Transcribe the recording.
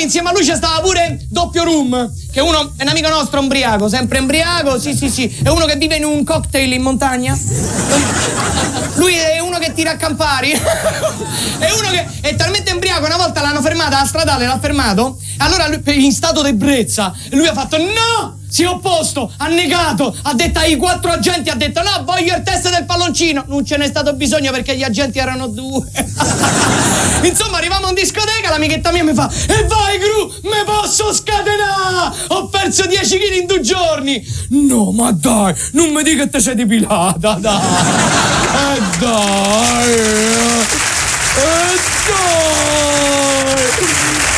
insieme a lui c'è stava pure Doppio Room, che uno è un amico nostro ombriaco, sempre embriaco, sì, è uno che vive in un cocktail in montagna. Lui è uno che tira a campari. È uno che è talmente embriaco, una volta l'hanno fermata alla stradale, l'ha fermato, allora lui, in stato d'ebbrezza, lui ha fatto no! Si è opposto, ha negato, ha detto ai 4 agenti, ha detto no, voglio il test del palloncino. Non ce n'è stato bisogno perché gli agenti erano 2. Insomma, arriviamo in discoteca, l'amichetta mia mi fa e vai Gru, me posso scatenare? Ho perso 10 kg in 2 giorni. No, ma dai, non mi dica che te sei depilata, dai. Dai.